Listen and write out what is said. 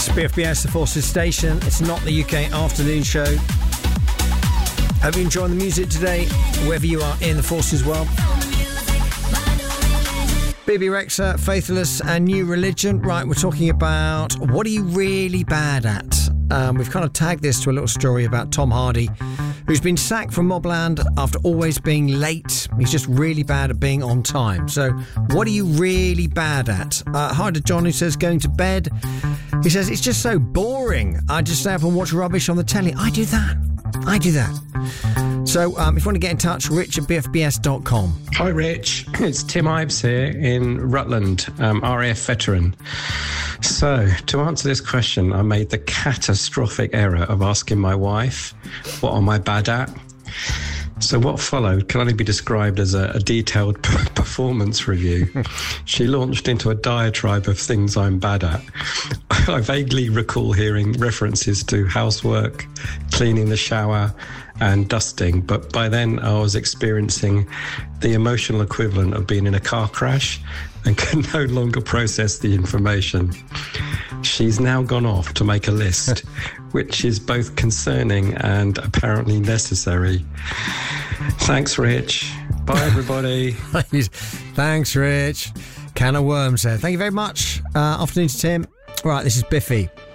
BFBS, the Forces Station. It's not the UK afternoon show. Hope you enjoying the music today, wherever you are in the Forces world. Bebe Rexha, Faithless and New Religion. Right, we're talking about what are you really bad at? We've kind of tagged this to a little story about Tom Hardy, who's been sacked from Mobland after always being late. He's just really bad at being on time. So what are you really bad at? Hi to John, who says going to bed. He says, it's just so boring. I just stay up and watch rubbish on the telly. I do that. So if you want to get in touch, rich@bfbs.com. Hi Rich, it's Tim Ives here in Rutland, RAF veteran. So to answer this question, I made the catastrophic error of asking my wife, what am I bad at? So what followed can only be described as a detailed performance review. She launched into a diatribe of things I'm bad at. I vaguely recall hearing references to housework, cleaning the shower and dusting, but by then I was experiencing the emotional equivalent of being in a car crash and can no longer process the information. She's now gone off to make a list, which is both concerning and apparently necessary. Thanks, Rich. Bye, everybody. Thanks, Rich. Can of worms there. Thank you very much. Afternoon to Tim. Right, this is Biffy.